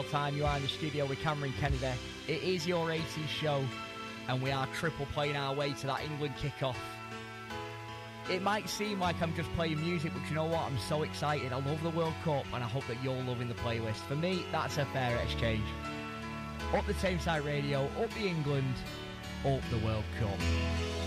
time. You are in the studio with Cameron Kennedy. It is your 80s show, and we are triple playing our way to that England kickoff. It might seem like I'm just playing music, but you know what? I'm so excited. I love the World Cup, and I hope that you're loving the playlist. For me, that's a fair exchange. Up the Tameside Radio, up the England, up the World Cup.